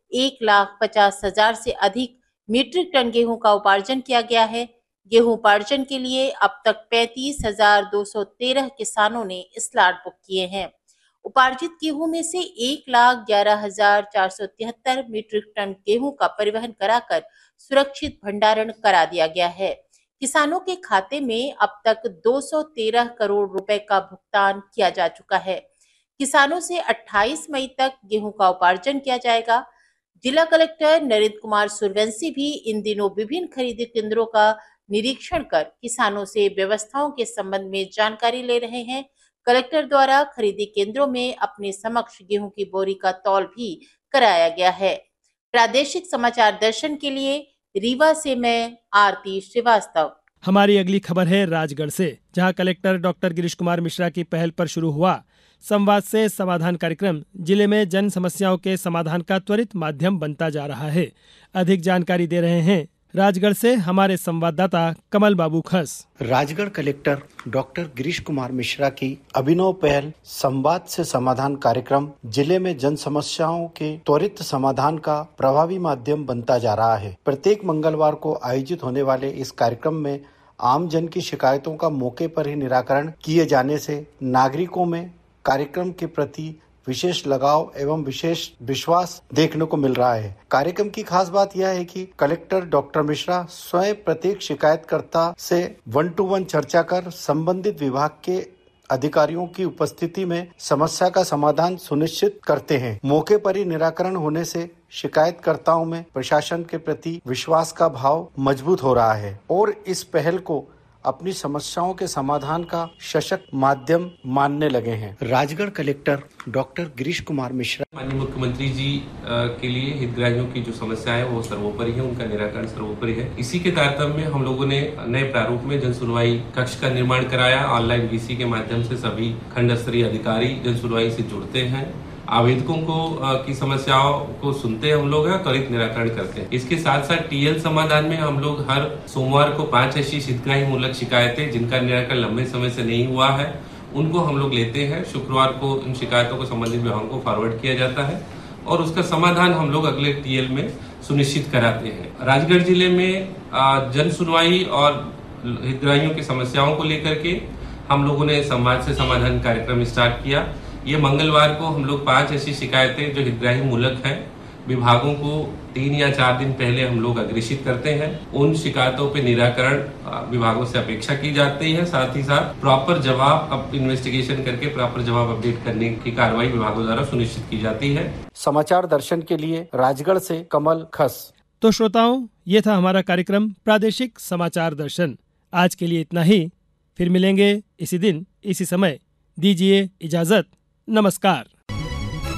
1,50,000 से अधिक metric ton गेहूं का उपार्जन किया गया है। गेहूं उपार्जन के लिए अब तक 35,213 किसानों ने स्लॉट बुक किए हैं। उपार्जित गेहूं में से 1,11,473 मीट्रिक टन गेहूं का परिवहन कराकर सुरक्षित भंडारण करा दिया गया है। किसानों के खाते में अब तक 213 करोड़ रुपए का भुगतान किया जा चुका है। किसानों से 28 मई तक गेहूं का उपार्जन किया जाएगा। जिला कलेक्टर नरेंद्र कुमार सूर्यवंशी भी इन दिनों विभिन्न खरीदी केंद्रों का निरीक्षण कर किसानों से व्यवस्थाओं के संबंध में जानकारी ले रहे हैं। कलेक्टर द्वारा खरीदी केंद्रों में अपने समक्ष गेहूं की बोरी का तौल भी कराया गया है। प्रादेशिक समाचार दर्शन के लिए रीवा से मैं आरती श्रीवास्तव। हमारी अगली खबर है राजगढ़ से, जहां कलेक्टर डॉक्टर गिरीश कुमार मिश्रा की पहल पर शुरू हुआ संवाद से समाधान कार्यक्रम जिले में जन समस्याओं के समाधान का त्वरित माध्यम बनता जा रहा है। अधिक जानकारी दे रहे हैं राजगढ़ से हमारे संवाददाता कमल बाबू खस। राजगढ़ कलेक्टर डॉक्टर गिरीश कुमार मिश्रा की अभिनव पहल संवाद से समाधान कार्यक्रम जिले में जन समस्याओं के त्वरित समाधान का प्रभावी माध्यम बनता जा रहा है। प्रत्येक मंगलवार को आयोजित होने वाले इस कार्यक्रम में आम जन की शिकायतों का मौके पर ही निराकरण किए जाने से नागरिकों में कार्यक्रम के प्रति विशेष लगाव एवं विशेष विश्वास देखने को मिल रहा है। कार्यक्रम की खास बात यह है कि कलेक्टर डॉक्टर मिश्रा स्वयं प्रत्येक शिकायतकर्ता से 1-to-1 चर्चा कर संबंधित विभाग के अधिकारियों की उपस्थिति में समस्या का समाधान सुनिश्चित करते हैं। मौके पर ही निराकरण होने से शिकायतकर्ताओं में प्रशासन के प्रति विश्वास का भाव मजबूत हो रहा है और इस पहल को अपनी समस्याओं के समाधान का सशक्त माध्यम मानने लगे हैं। Rajgarh collector doctor Girish Kumar Mishra. माननीय मुख्यमंत्री जी के लिए हितग्राहियों की जो समस्या है वो सर्वोपरि है, उनका निराकरण सर्वोपरि है। इसी के तारतम्य में हम लोगों ने नए प्रारूप में जन सुनवाई कक्ष का निर्माण कराया। ऑनलाइन वीसी के माध्यम से सभी खंड स्तरीय अधिकारी जन सुनवाई से जुड़ते हैं, आवेदकों को की समस्याओं को सुनते हैं हम लोग है, त्वरित निराकरण करते हैं। इसके साथ साथ टीएल समाधान में हम लोग हर सोमवार को 5 ऐसी हितग्राही मूलक शिकायतें जिनका निराकरण लंबे समय से नहीं हुआ है उनको हम लोग लेते हैं। शुक्रवार को इन शिकायतों को संबंधित विभागों को फॉरवर्ड किया जाता है और उसका समाधान हम लोग अगले टीएल में सुनिश्चित कराते हैं। राजगढ़ जिले में जन सुनवाई और हितग्राहियों की समस्याओं को लेकर के हम लोगों ने संवाद से समाधान कार्यक्रम स्टार्ट किया। ये मंगलवार को हम लोग 5 ऐसी शिकायतें जो हितग्राही मूलक है विभागों को 3 या 4 दिन पहले हम लोग अग्रेषित करते हैं। उन शिकायतों पे निराकरण विभागों से अपेक्षा की जाती है। साथ ही साथ प्रॉपर जवाब अब इन्वेस्टिगेशन करके प्रॉपर जवाब अपडेट करने की कार्रवाई विभागों द्वारा सुनिश्चित की जाती है। समाचार दर्शन के लिए राजगढ़ से कमल खस। तो श्रोताओं, ये था हमारा कार्यक्रम प्रादेशिक समाचार दर्शन। आज के लिए इतना ही, फिर मिलेंगे इसी दिन इसी समय। दीजिए इजाजत। नमस्कार।